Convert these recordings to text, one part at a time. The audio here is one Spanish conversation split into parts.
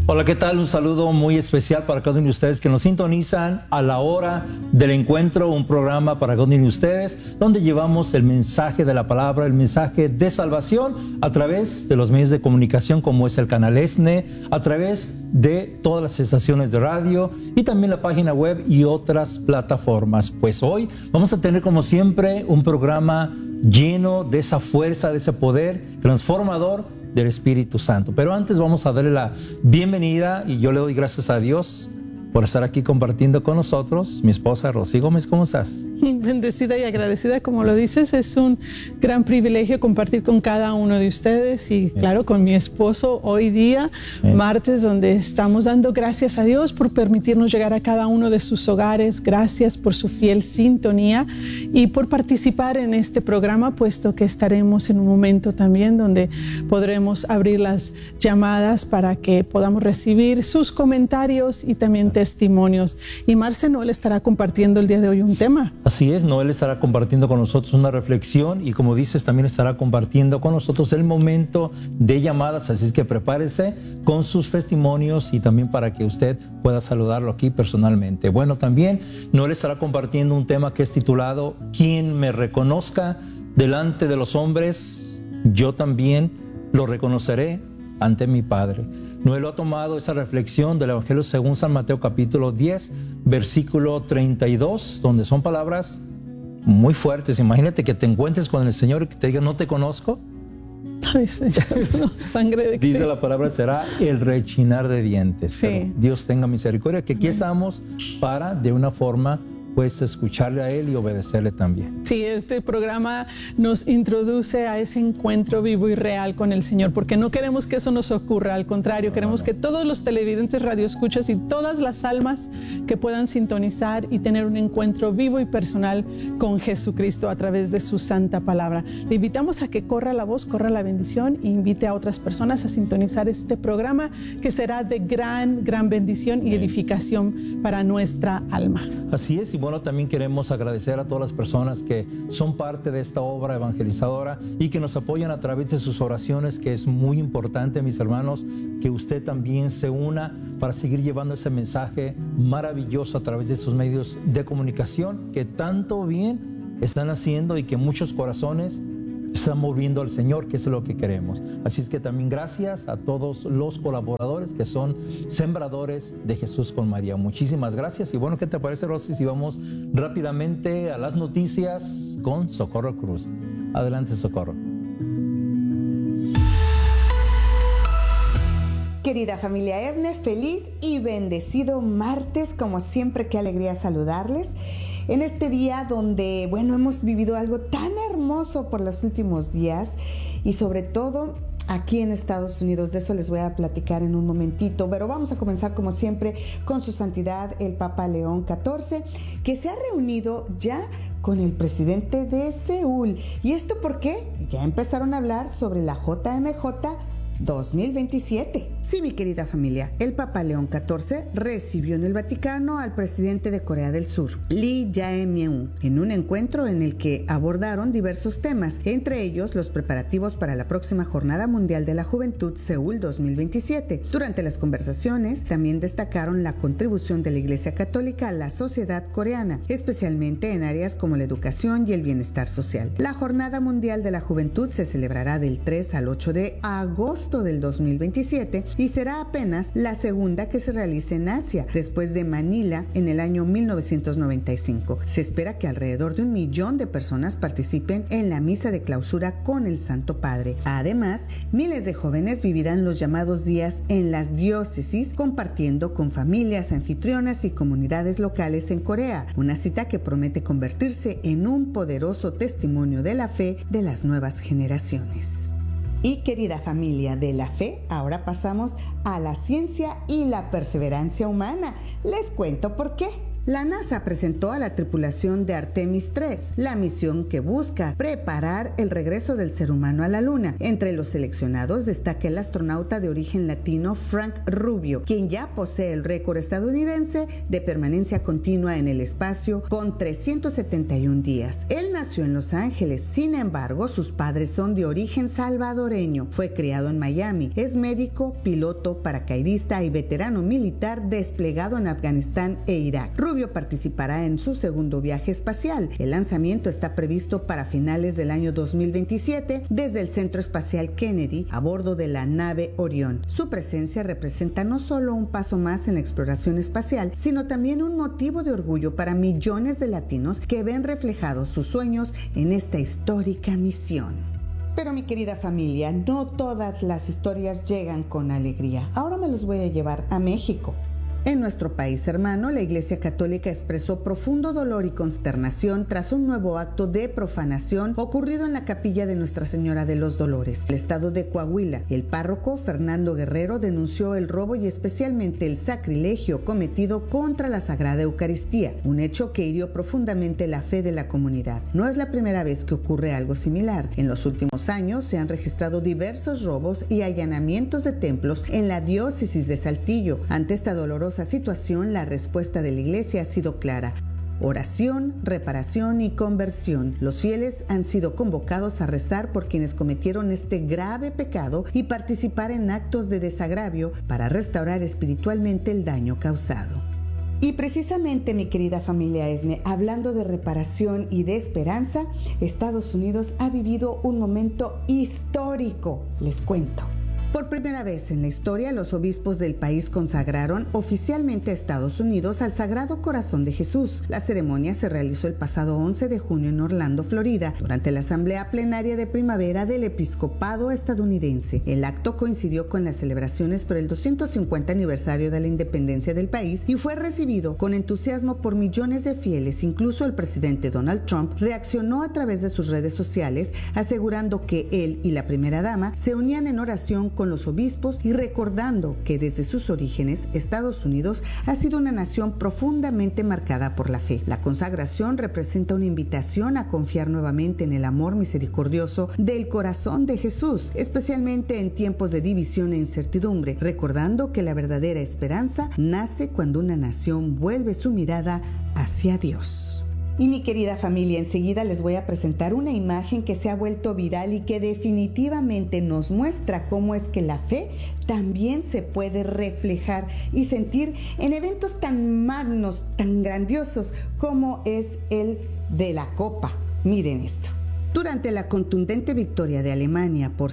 Hola, ¿qué tal? Un saludo muy especial para cada uno de ustedes que nos sintonizan a la hora del encuentro, un programa para cada uno de ustedes donde llevamos el mensaje de la palabra, el mensaje de salvación a través de los medios de comunicación como es el canal ESNE, a través de todas las estaciones de radio y también la página web y otras plataformas. Pues hoy vamos a tener como siempre un programa lleno de esa fuerza, de ese poder transformador del Espíritu Santo. Pero antes vamos a darle la bienvenida y yo le doy gracias a Dios por estar aquí compartiendo con nosotros. Mi esposa Rosy Gómez, ¿cómo estás? Bendecida y agradecida, como lo dices, es un gran privilegio compartir con cada uno de ustedes y claro, con mi esposo hoy día, martes, donde estamos dando gracias a Dios por permitirnos llegar a cada uno de sus hogares. Gracias por su fiel sintonía y por participar en este programa, puesto que estaremos en un momento también donde podremos abrir las llamadas para que podamos recibir sus comentarios y también testimonios. Y Marce Noel estará compartiendo el día de hoy un tema. Así es, Noel estará compartiendo con nosotros una reflexión y como dices, también estará compartiendo con nosotros el momento de llamadas, así es que prepárese con sus testimonios y también para que usted pueda saludarlo aquí personalmente. Bueno, también Noel estará compartiendo un tema que es titulado "Quien me reconozca delante de los hombres, yo también lo reconoceré ante mi Padre". Noel ha tomado esa reflexión del Evangelio según San Mateo capítulo 10, versículo 32, donde son palabras muy fuertes. Imagínate que te encuentres con el Señor y que te diga, no te conozco. Ay, Señor, no, sangre de Cristo. Dice la palabra, será el rechinar de dientes. Sí. Pero Dios tenga misericordia, que aquí estamos para, de una forma, pues escucharle a Él y obedecerle también. Sí, este programa nos introduce a ese encuentro vivo y real con el Señor, porque no queremos que eso nos ocurra, al contrario, queremos que todos los televidentes, radioescuchas y todas las almas que puedan sintonizar y tener un encuentro vivo y personal con Jesucristo a través de su santa palabra. Le invitamos a que corra la voz, corra la bendición e invite a otras personas a sintonizar este programa que será de gran bendición y edificación para nuestra alma. Así es, y bueno, también queremos agradecer a todas las personas que son parte de esta obra evangelizadora y que nos apoyan a través de sus oraciones, que es muy importante, mis hermanos, que usted también se una para seguir llevando ese mensaje maravilloso a través de sus medios de comunicación que tanto bien están haciendo y que muchos corazones están moviendo al Señor, que es lo que queremos. Así es que también gracias a todos los colaboradores que son sembradores de Jesús con María. Muchísimas gracias. Y bueno, ¿qué te parece, Rosy, si vamos rápidamente a las noticias con Socorro Cruz? Adelante, Socorro. Querida familia ESNE, feliz y bendecido martes. Como siempre, qué alegría saludarles en este día donde, bueno, hemos vivido algo tan hermoso por los últimos días y sobre todo aquí en Estados Unidos. De eso les voy a platicar en un momentito, pero vamos a comenzar como siempre con su santidad el Papa León XIV, que se ha reunido ya con el presidente de Seúl. ¿Y esto por qué? Ya empezaron a hablar sobre la JMJ 2027. Sí, mi querida familia, el Papa León XIV recibió en el Vaticano al presidente de Corea del Sur, Lee Jae-myung, en un encuentro en el que abordaron diversos temas, entre ellos los preparativos para la próxima Jornada Mundial de la Juventud Seúl 2027. Durante las conversaciones también destacaron la contribución de la Iglesia Católica a la sociedad coreana, especialmente en áreas como la educación y el bienestar social. La Jornada Mundial de la Juventud se celebrará del 3 al 8 de agosto del 2027 y será apenas la segunda que se realice en Asia, después de Manila en el año 1995. Se espera que alrededor de 1 millón de personas participen en la misa de clausura con el Santo Padre. Además, miles de jóvenes vivirán los llamados días en las diócesis, compartiendo con familias anfitrionas y comunidades locales en Corea, una cita que promete convertirse en un poderoso testimonio de la fe de las nuevas generaciones. Y querida familia de la fe, ahora pasamos a la ciencia y la perseverancia humana. Les cuento por qué. La NASA presentó a la tripulación de Artemis 3, la misión que busca preparar el regreso del ser humano a la Luna. Entre los seleccionados destaca el astronauta de origen latino Frank Rubio, quien ya posee el récord estadounidense de permanencia continua en el espacio con 371 días. Él nació en Los Ángeles, sin embargo, sus padres son de origen salvadoreño. Fue criado en Miami, es médico, piloto, paracaidista y veterano militar desplegado en Afganistán e Irak. Rubio participará en su segundo viaje espacial. El lanzamiento está previsto para finales del año 2027 desde el Centro Espacial Kennedy a bordo de la nave Orión. Su presencia representa no solo un paso más en la exploración espacial, sino también un motivo de orgullo para millones de latinos que ven reflejados sus sueños en esta histórica misión. Pero mi querida familia, no todas las historias llegan con alegría. Ahora me los voy a llevar a México. En nuestro país hermano, la Iglesia Católica expresó profundo dolor y consternación tras un nuevo acto de profanación ocurrido en la capilla de Nuestra Señora de los Dolores. El estado de Coahuila, el párroco Fernando Guerrero denunció el robo y especialmente el sacrilegio cometido contra la Sagrada Eucaristía, un hecho que hirió profundamente la fe de la comunidad. No es la primera vez que ocurre algo similar. En los últimos años se han registrado diversos robos y allanamientos de templos en la diócesis de Saltillo. Ante esta dolorosa situación, la respuesta de la Iglesia ha sido clara: oración, reparación y conversión. Los fieles han sido convocados a rezar por quienes cometieron este grave pecado y participar en actos de desagravio para restaurar espiritualmente el daño causado. Y precisamente, mi querida familia ESNE, hablando de reparación y de esperanza, Estados Unidos ha vivido un momento histórico. Les cuento. Por primera vez en la historia, los obispos del país consagraron oficialmente a Estados Unidos al Sagrado Corazón de Jesús. La ceremonia se realizó el pasado 11 de junio en Orlando, Florida, durante la Asamblea Plenaria de Primavera del Episcopado estadounidense. El acto coincidió con las celebraciones por el 250 aniversario de la independencia del país y fue recibido con entusiasmo por millones de fieles. Incluso el presidente Donald Trump reaccionó a través de sus redes sociales, asegurando que él y la primera dama se unían en oración con los obispos y recordando que desde sus orígenes Estados Unidos ha sido una nación profundamente marcada por la fe. La consagración representa una invitación a confiar nuevamente en el amor misericordioso del corazón de Jesús, especialmente en tiempos de división e incertidumbre, recordando que la verdadera esperanza nace cuando una nación vuelve su mirada hacia Dios. Y mi querida familia, enseguida les voy a presentar una imagen que se ha vuelto viral y que definitivamente nos muestra cómo es que la fe también se puede reflejar y sentir en eventos tan magnos, tan grandiosos como es el de la Copa. Miren esto. Durante la contundente victoria de Alemania por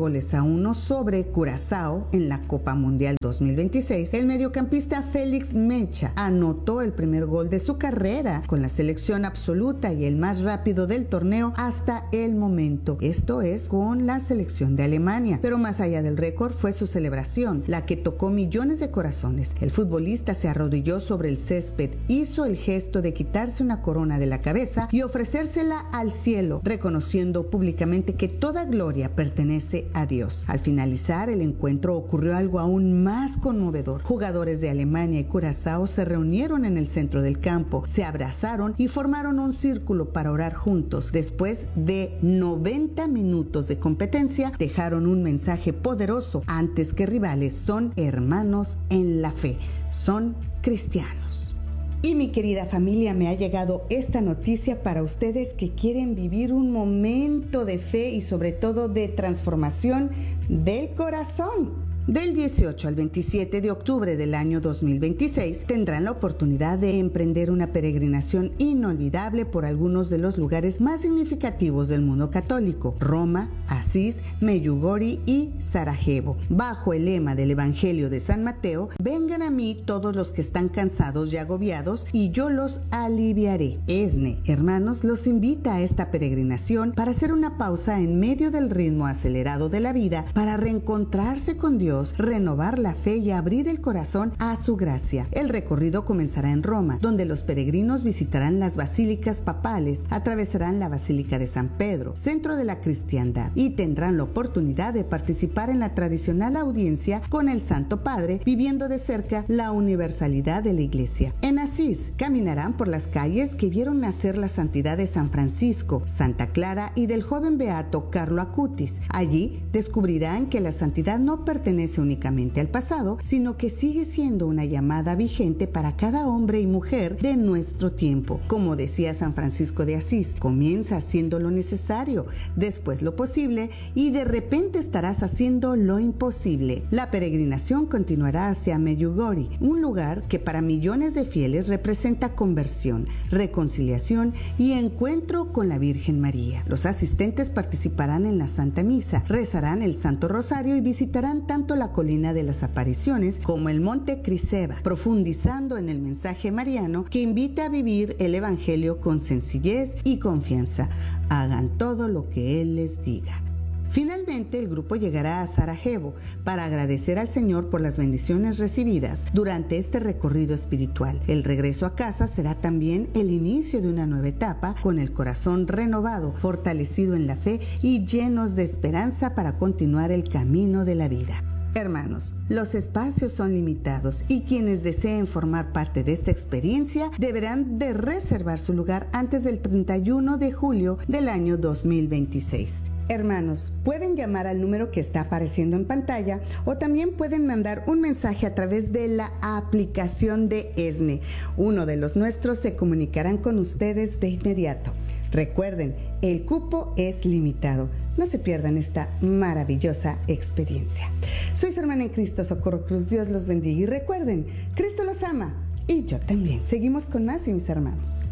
7-1 sobre Curazao en la Copa Mundial 2026, el mediocampista Félix Mecha anotó el primer gol de su carrera con la selección absoluta y el más rápido del torneo hasta el momento. Esto es con la selección de Alemania. Pero más allá del récord fue su celebración, la que tocó millones de corazones. El futbolista se arrodilló sobre el césped, hizo el gesto de quitarse una corona de la cabeza y ofrecérsela al cielo, reconociendo públicamente que toda gloria pertenece a Dios. Al finalizar el encuentro ocurrió algo aún más conmovedor. Jugadores de Alemania y Curazao se reunieron en el centro del campo, se abrazaron y formaron un círculo para orar juntos. Después de 90 minutos de competencia, dejaron un mensaje poderoso: antes que rivales, son hermanos en la fe, son cristianos. Y mi querida familia, me ha llegado esta noticia para ustedes que quieren vivir un momento de fe y sobre todo de transformación del corazón. Del 18 al 27 de octubre del año 2026 tendrán la oportunidad de emprender una peregrinación inolvidable por algunos de los lugares más significativos del mundo católico: Roma, Asís, Medjugorje y Sarajevo. Bajo el lema del Evangelio de San Mateo: vengan a mí todos los que están cansados y agobiados y yo los aliviaré. ESNE, hermanos, los invita a esta peregrinación para hacer una pausa en medio del ritmo acelerado de la vida, para reencontrarse con Dios Dios, renovar la fe y abrir el corazón a su gracia. El recorrido comenzará en Roma, donde los peregrinos visitarán las basílicas papales, atravesarán la Basílica de San Pedro, centro de la cristiandad, y tendrán la oportunidad de participar en la tradicional audiencia con el Santo Padre, viviendo de cerca la universalidad de la Iglesia. En Asís, caminarán por las calles que vieron nacer la santidad de San Francisco, Santa Clara y del joven beato Carlo Acutis. Allí descubrirán que la santidad no pertenece únicamente al pasado, sino que sigue siendo una llamada vigente para cada hombre y mujer de nuestro tiempo. Como decía San Francisco de Asís, comienza haciendo lo necesario, después lo posible y de repente estarás haciendo lo imposible. La peregrinación continuará hacia Medjugorje, un lugar que para millones de fieles representa conversión, reconciliación y encuentro con la Virgen María. Los asistentes participarán en la Santa Misa, rezarán el Santo Rosario y visitarán tanto la colina de las apariciones como el monte Criseba, profundizando en el mensaje mariano que invita a vivir el Evangelio con sencillez y confianza. Hagan todo lo que Él les diga. Finalmente, el grupo llegará a Sarajevo para agradecer al Señor por las bendiciones recibidas durante este recorrido espiritual. El regreso a casa será también el inicio de una nueva etapa, con el corazón renovado, fortalecido en la fe y llenos de esperanza para continuar el camino de la vida. Hermanos, los espacios son limitados y quienes deseen formar parte de esta experiencia deberán de reservar su lugar antes del 31 de julio del año 2026. Hermanos, pueden llamar al número que está apareciendo en pantalla o también pueden mandar un mensaje a través de la aplicación de ESNE. Uno de los nuestros se comunicarán con ustedes de inmediato. Recuerden, el cupo es limitado. No se pierdan esta maravillosa experiencia. Soy su hermana en Cristo, Socorro Cruz. Dios los bendiga y recuerden, Cristo los ama y yo también. Seguimos con más, mis hermanos.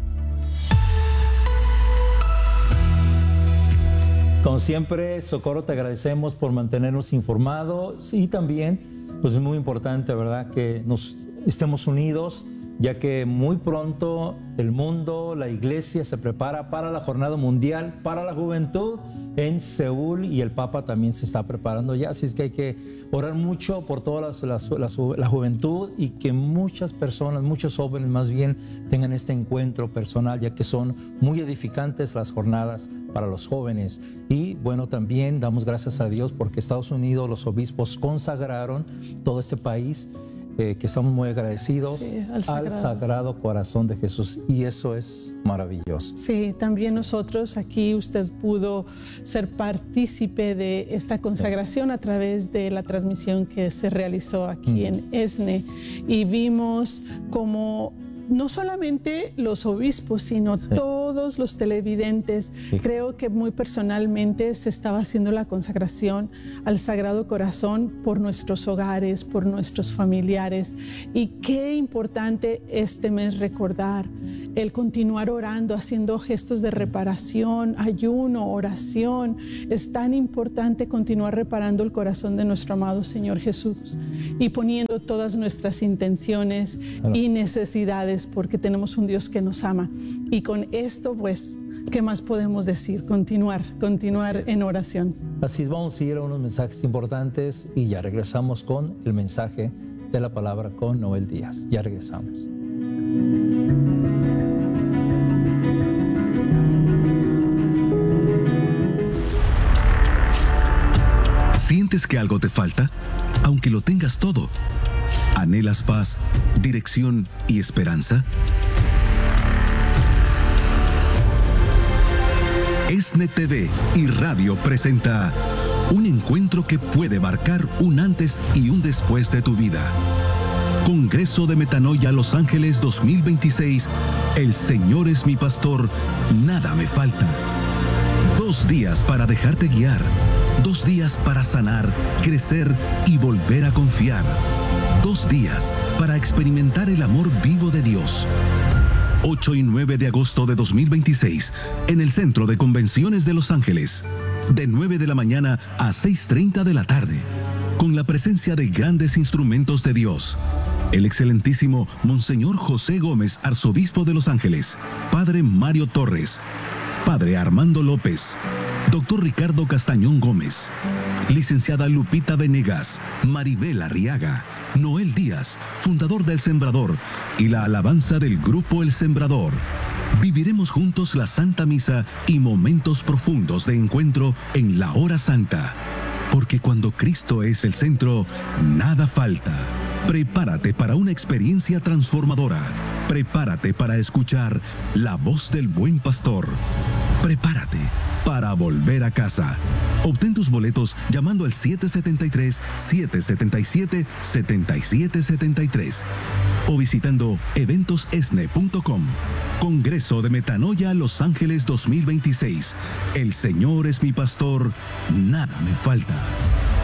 Como siempre, Socorro, te agradecemos por mantenernos informados y también, pues es muy importante, ¿verdad?, que nos estemos unidos, ya que muy pronto el mundo, la iglesia se prepara para la Jornada Mundial para la Juventud en Seúl y el Papa también se está preparando ya, así es que hay que orar mucho por toda la juventud y que muchas personas, muchos jóvenes más bien tengan este encuentro personal, ya que son muy edificantes las jornadas para los jóvenes. Y bueno, también damos gracias a Dios porque Estados Unidos, los obispos consagraron todo este país, que estamos muy agradecidos, al Sagrado Corazón de Jesús, y eso es maravilloso. Sí, también nosotros aquí usted pudo ser partícipe de esta consagración a través de la transmisión que se realizó aquí en ESNE, y vimos como no solamente los obispos, sino todos los televidentes. Creo que muy personalmente se estaba haciendo la consagración al Sagrado Corazón por nuestros hogares, por nuestros familiares. Y qué importante este mes recordar el continuar orando, haciendo gestos de reparación, ayuno, oración. Es tan importante continuar reparando el corazón de nuestro amado Señor Jesús y poniendo todas nuestras intenciones y necesidades, porque tenemos un Dios que nos ama. Y con esto, pues, ¿qué más podemos decir? Continuar en oración. Así es, vamos a ir a unos mensajes importantes y ya regresamos con el mensaje de la palabra con Noel Díaz. Ya regresamos. ¿Sientes que algo te falta? Aunque lo tengas todo. ¿Anhelas paz, dirección y esperanza? ESNE TV y Radio presenta un encuentro que puede marcar un antes y un después de tu vida. Congreso de Metanoia Los Ángeles 2026. El Señor es mi pastor, nada me falta. 2 días para dejarte guiar. 2 días para sanar, crecer y volver a confiar. 2 días para experimentar el amor vivo de Dios. 8 y 9 de agosto de 2026, en el Centro de Convenciones de Los Ángeles, de 9 de la mañana a 6:30 de la tarde, con la presencia de grandes instrumentos de Dios. El excelentísimo Monseñor José Gómez, arzobispo de Los Ángeles, Padre Mario Torres, Padre Armando López, Dr. Ricardo Castañón Gómez, licenciada Lupita Venegas, Maribel Arriaga, Noel Díaz, fundador del Sembrador, y la alabanza del grupo El Sembrador. Viviremos juntos la Santa Misa y momentos profundos de encuentro en la hora santa. Porque cuando Cristo es el centro, nada falta. Prepárate para una experiencia transformadora. Prepárate para escuchar la voz del buen pastor. Prepárate para volver a casa. Obtén tus boletos llamando al 773-777-7773 o visitando eventosesne.com. Congreso de Metanoia Los Ángeles 2026. El Señor es mi pastor, nada me falta.